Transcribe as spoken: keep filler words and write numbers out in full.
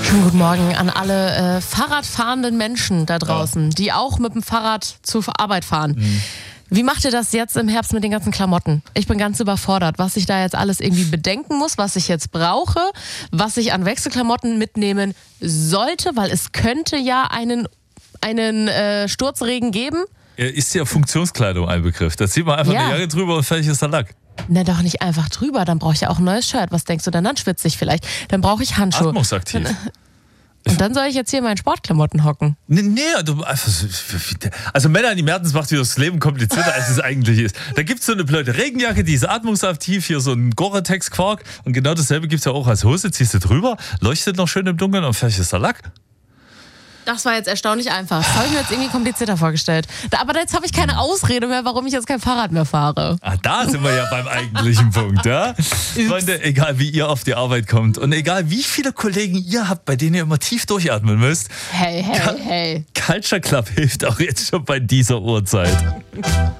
Schönen guten Morgen an alle äh, Fahrradfahrenden Menschen da draußen, ja. die auch mit dem Fahrrad zur Arbeit fahren. Mhm. Wie macht ihr das jetzt im Herbst mit den ganzen Klamotten? Ich bin ganz überfordert, was ich da jetzt alles irgendwie bedenken muss, was ich jetzt brauche, was ich an Wechselklamotten mitnehmen sollte, weil es könnte ja einen, einen äh, Sturzregen geben. Ist ja Funktionskleidung ein Begriff. Da zieht man einfach ja. eine Jacke drüber und fertig ist der Lack. Na doch nicht einfach drüber, dann brauche ich ja auch ein neues Shirt. Was denkst du denn? Dann schwitze ich vielleicht. Dann brauche ich Handschuhe. Atmungsaktiv. Dann, und dann soll ich jetzt hier in meinen Sportklamotten hocken. Nee, nee, du, also Männer die Mertens macht dir das Leben komplizierter, als es eigentlich ist. Da gibt es so eine blöde Regenjacke, die ist atmungsaktiv, hier so ein Gore-Tex-Quark. Und genau dasselbe gibt es ja auch als Hose. Ziehst du drüber, leuchtet noch schön im Dunkeln und fertig ist der Lack. Das war jetzt erstaunlich einfach. Das habe ich mir jetzt irgendwie komplizierter vorgestellt. Da, aber jetzt habe ich keine Ausrede mehr, warum ich jetzt kein Fahrrad mehr fahre. Ah, da sind wir ja beim eigentlichen Punkt, ja? Freunde, egal wie ihr auf die Arbeit kommt und egal wie viele Kollegen ihr habt, bei denen ihr immer tief durchatmen müsst. Hey, hey, hey. Culture Club hilft auch jetzt schon bei dieser Uhrzeit.